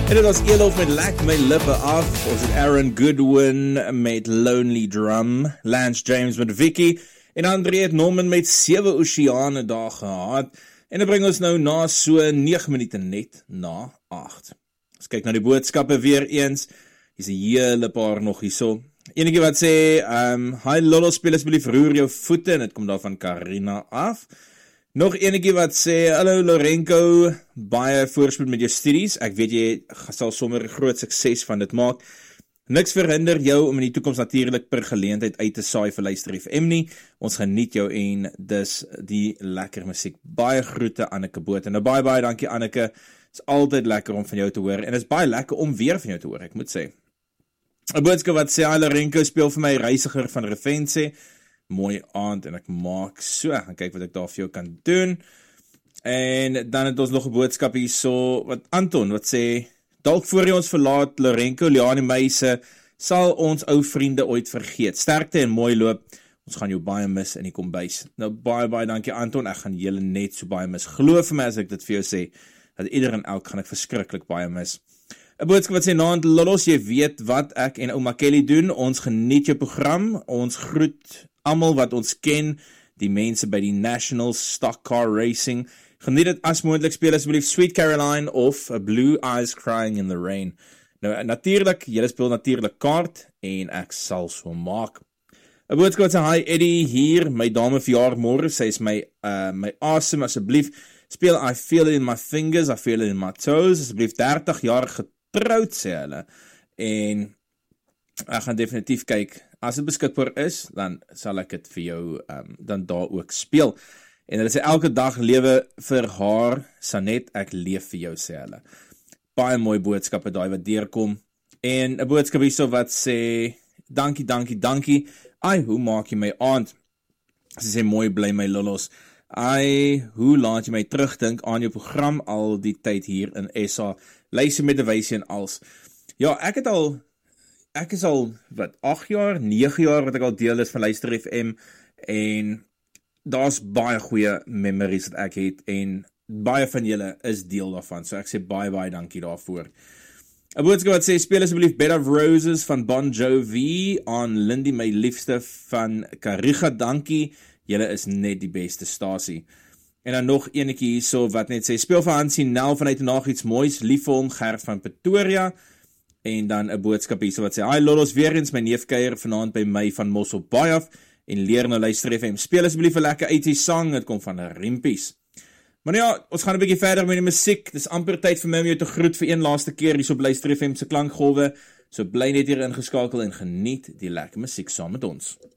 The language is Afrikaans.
En dit was Elof met Lek My Lippe Af, ons het Aaron Goodwin met Lonely Drum, Lance James met Vicky, en André het Norman met 7 Oceane daar gehad, en dit bring ons nou na so 9 minute net na 8. Ons kyk na die boodskappe weer eens, hier is 'n hele paar nog hierso. Enige wat sê, hi Lolo, speel asseblief roer jou voete, en dit kom daar van Karina af. Nog enetjie wat sê, hallo Lorenko, baie voorspoed met jou studies, ek weet jy sal sommer groot sukses van dit maak. Niks verhinder jou om in die toekoms natuurlik per geleentheid uit te saai vir Luister FM nie, ons geniet jou en dis die lekker musiek. Baie groete Anneke Boot, en nou baie dankie Anneke, is altyd lekker om van jou te hoor, en is baie lekker om weer van jou te hoor, ek moet sê. 'n boodskap wat sê, hi Lorenko, speel vir my reisiger van Revense, mooi aand, en ek maak so, en kyk wat ek daar vir jou kan doen, en dan het ons nog 'n boodskap hier so, wat Anton, wat sê, dalk voor jy ons verlaat, Lorenko, Liane Meise, sal ons ou vriende ooit vergeet, sterkte en mooi loop, ons gaan jou baie mis in die kombuis. Nou baie dankie Anton, ek gaan julle net so baie mis, geloof vir my as ek dit vir jou sê, dat ieder en elk gaan ek verskriklik baie mis. 'n boodskap wat sê, naand Lollos, jy weet wat ek en ouma Kelly doen, ons geniet jou program, ons groet almal wat ons ken, die mense by die National Stock Car Racing, geniet dit as moontlik, speel asseblief Sweet Caroline of Blue Eyes Crying in the Rain. Nou natuurlik, julle speel natuurlik kaart, en ek sal so maak. 'n boodskap wat sê, hi Eddie, hier, my dame verjaar môre, sy is my awesome, asseblief, speel I Feel It in My Fingers, I Feel It in My Toes, asseblief 30 jaar getroud, sê hulle, en ek gaan definitief kyk, as dit beskikbaar is, dan sal ek dit vir jou dan daar ook speel. En hulle sê, elke dag lewe vir haar, Sanet, ek leef vir jou, sê hulle. Baie mooi boodskappe daai wat deurkom. En 'n boodskap hierso wat sê, dankie, ai, hoe maak jy my aand? Sy sê, mooi bly my Lollos. Ai, hoe laat jy my terugdink aan jou program al die tyd hier in SA, luister met 'n wysie en als. Ja, ek is al, 8 jaar, 9 jaar wat ek al deel is van Luister FM, en daar's baie goeie memories wat ek het, en baie van julle is deel daarvan, so ek sê baie dankie daarvoor. 'n boodskap wat sê, speel asseblief Bed of Roses van Bon Jovi, aan Lindy, my liefste van Kariga, dankie, julle is net die beste stasie. En dan nog enetjie hierso wat net sê, speel vir Hansie Nel vanuit Naag iets moois, lief vir hom, Gert van Pretoria. En dan 'n boodskap hierso wat sê, hi Lollos, weer eens my neef kuier vanaand by my van Mosselbaai af, en leer nou Luister FM, speel asseblief 'n lekker 80s sang, dit kom van Rempies. Maar ja, ons gaan 'n bietjie verder met die musiek, dis amper tyd vir my om jou te groet vir een laaste keer hier op Luister FM se klankgolwe, so bly net hier ingeskakel en geniet die lekker musiek saam met ons.